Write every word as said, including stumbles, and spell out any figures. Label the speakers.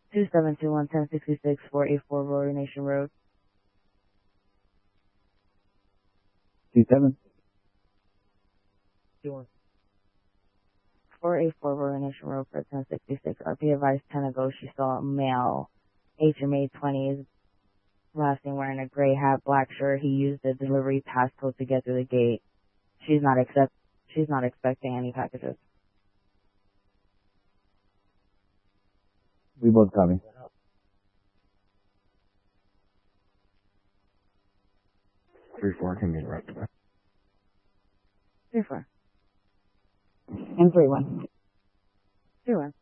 Speaker 1: two seven two one, one zero six six, four eight four Rory Nation Road.
Speaker 2: Two seven.
Speaker 1: four eight four Rory Nation Road for ten sixty-six. R P advised ten ago she saw a male, H M A twenties, last name wearing a gray hat, black shirt. He used the delivery passcode to get through the gate. She's not accept. She's not expecting any packages.
Speaker 2: We both copy.
Speaker 3: Three four can be right.
Speaker 1: Three four.
Speaker 4: And three one.
Speaker 1: Three one.